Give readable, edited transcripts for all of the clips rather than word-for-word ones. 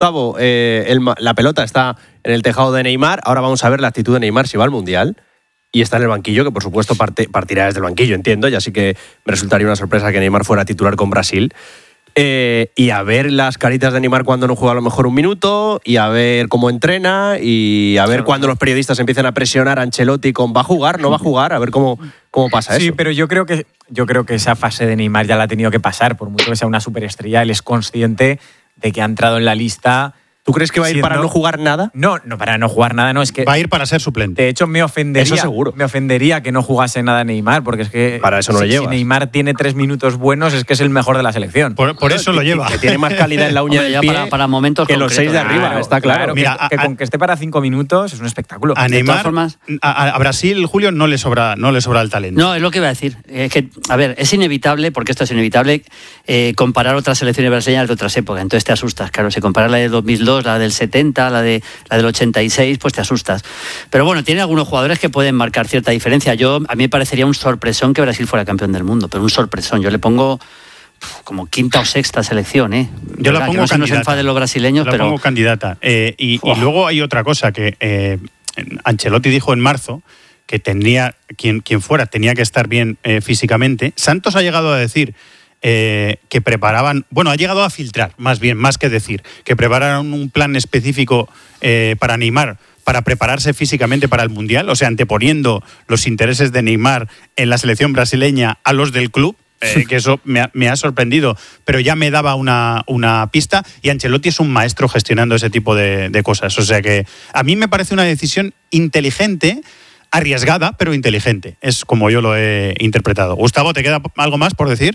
Gustavo, la pelota está en el tejado de Neymar. Ahora vamos a ver la actitud de Neymar si va al Mundial. Y está en el banquillo, que por supuesto partirá desde el banquillo, entiendo. Y así que me resultaría una sorpresa que Neymar fuera titular con Brasil. Y a ver las caritas de Neymar cuando no juega a lo mejor un minuto, y a ver cómo entrena, y a ver cuando los periodistas empiezan a presionar a Ancelotti con ¿va a jugar? ¿No va a jugar? A ver cómo pasa eso. Sí, pero yo creo que esa fase de Neymar ya la ha tenido que pasar, por mucho que sea una superestrella. Él es consciente de que ha entrado en la lista. ¿Tú crees que va a ir para no jugar nada? No, para no jugar nada, no. Es que va a ir para ser suplente. De hecho, me ofendería. Eso seguro. Me ofendería que no jugase nada Neymar, porque es que. Para eso no lo llevas. Si Neymar tiene 3 minutos buenos, es que es el mejor de la selección. Por eso lo lleva. Que tiene más calidad en la uña del pie para momentos que los 6 de arriba, está claro. Mira, con que esté para 5 minutos es un espectáculo. A Neymar, a Brasil, Julio, no le sobra el talento. No, es lo que iba a decir. Es que, a ver, es inevitable, porque esto es inevitable, comparar otras selecciones brasileñas de otras épocas. Entonces te asustas. Claro, si comparas la de 2002, la del 70, la del 86, pues te asustas. Pero bueno, tiene algunos jugadores que pueden marcar cierta diferencia. A mí me parecería un sorpresón que Brasil fuera campeón del mundo, pero un sorpresón. Yo le pongo como quinta o sexta selección, ¿eh? Yo la pongo no candidata. No se enfaden los brasileños, la pero pongo candidata. Y luego hay otra cosa que Ancelotti dijo en marzo, que tenía quien fuera tenía que estar bien físicamente. Santos ha llegado a decir que preparaban, ha llegado a filtrar, más que decir, que prepararon un plan específico para Neymar, para prepararse físicamente para el Mundial, o sea, anteponiendo los intereses de Neymar en la selección brasileña a los del club. Que eso me ha sorprendido, pero ya me daba una pista, y Ancelotti es un maestro gestionando ese tipo de cosas. O sea que a mí me parece una decisión inteligente, arriesgada, pero inteligente. Es como yo lo he interpretado. Gustavo, ¿te queda algo más por decir?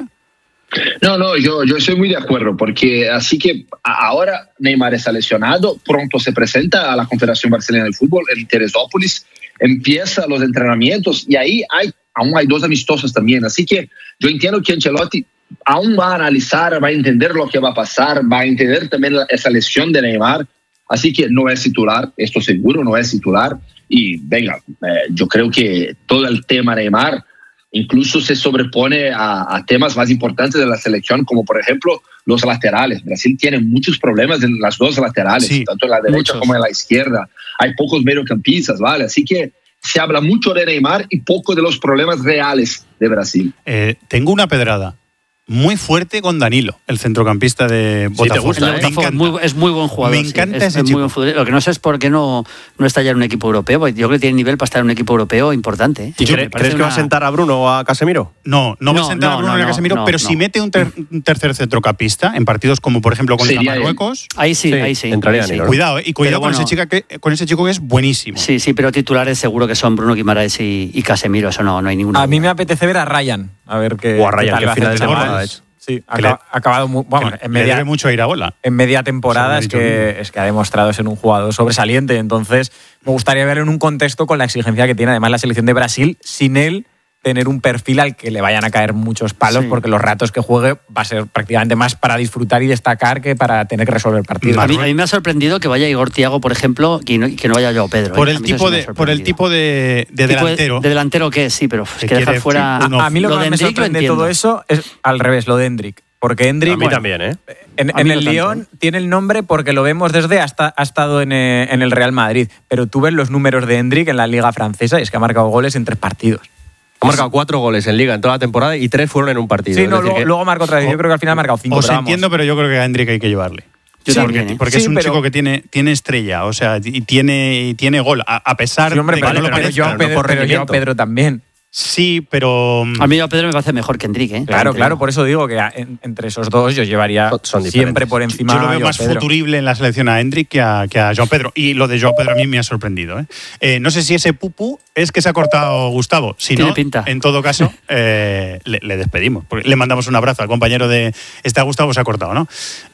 No, yo estoy muy de acuerdo, porque así que ahora Neymar está lesionado, pronto se presenta a la Confederación Brasileña del Fútbol en Teresópolis, empieza los entrenamientos y ahí aún hay 2 amistosos también, así que yo entiendo que Ancelotti aún va a analizar, va a entender lo que va a pasar, va a entender también esa lesión de Neymar, así que no es titular, esto seguro no es titular, y venga, yo creo que todo el tema Neymar incluso se sobrepone a temas más importantes de la selección, como por ejemplo los laterales. Brasil tiene muchos problemas en las 2 laterales, sí, tanto en la derecha como en la izquierda. Hay pocos mediocampistas, ¿vale? Así que se habla mucho de Neymar y poco de los problemas reales de Brasil. Tengo una pedrada muy fuerte con Danilo, el centrocampista de Botafogo. Sí, te gusta, es muy buen jugador. Me encanta ese chico. chico. Lo que no sé es por qué no está ya en un equipo europeo, porque yo creo que tiene nivel para estar en un equipo europeo importante. ¿Y crees que va a sentar a Bruno o a Casemiro? No va a sentar a Bruno ni a Casemiro, pero si mete un tercer centrocampista en partidos como por ejemplo contra Marruecos, ahí sí. Entraría Danilo. Cuidado, cuidado con ese chico que es buenísimo. Sí, pero titulares seguro que son Bruno Guimaraes y Casemiro, eso no hay ninguna. A mí me apetece ver a Ryan, a ver qué. O a Ryan, que final de temporada ha hecho. Sí, ha acabado en media. Le debe mucho a Iraola. En media temporada es que ha demostrado ser un jugador sobresaliente. Entonces, me gustaría verlo en un contexto con la exigencia que tiene además la selección de Brasil, sin él tener un perfil al que le vayan a caer muchos palos, porque los ratos que juegue va a ser prácticamente más para disfrutar y destacar que para tener que resolver partidos. A mí me ha sorprendido que vaya Igor Thiago, por ejemplo, y que no vaya Joao Pedro. Por el tipo de delantero. De delantero que sí, pero es que dejar fuera. A mí lo que me sorprende de todo eso es al revés, lo de Endrick. Porque Endrick. A mí también, ¿eh? En el Lyon tiene el nombre porque lo vemos desde ha estado en el Real Madrid. Pero tú ves los números de Endrick en la Liga Francesa y es que ha marcado goles en 3 partidos. Ha marcado 4 goles en Liga en toda la temporada y 3 fueron en un partido. Sí, luego marcó otra vez. Yo creo que al final ha marcado 5. Os entiendo, pero yo creo que a Endrick hay que llevarle. Porque es un chico que tiene estrella, o sea, y tiene gol, a pesar de que no lo parezca. Pero Pedro también. Sí, pero a mí Pedro me parece mejor que Endrick, ¿eh? Claro, por eso digo que entre esos dos yo llevaría siempre por encima. Yo lo veo más futurible en la selección a Endrick que a Joao Pedro, y lo de Joao Pedro a mí me ha sorprendido, ¿eh? No sé si ese pupú es que se ha cortado Gustavo, si no, en todo caso le despedimos, le mandamos un abrazo al compañero de Gustavo, se ha cortado, ¿no?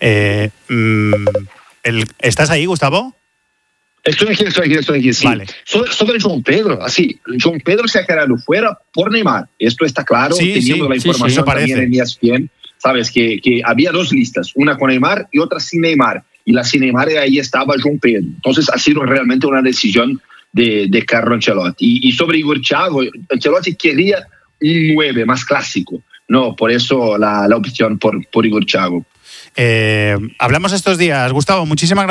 ¿Estás ahí, Gustavo? Estoy aquí, sí. Vale. Sobre João Pedro, así, João Pedro se ha quedado fuera por Neymar. Esto está claro, teniendo la información también en ESPN. Sabes que había 2 listas, una con Neymar y otra sin Neymar. Y la sin Neymar, ahí estaba João Pedro. Entonces ha sido realmente una decisión de Carlo Ancelotti. Y sobre Igor Thiago, Ancelotti quería un 9 más clásico. No, por eso la opción por Igor Thiago. Hablamos estos días. Gustavo, muchísimas gracias.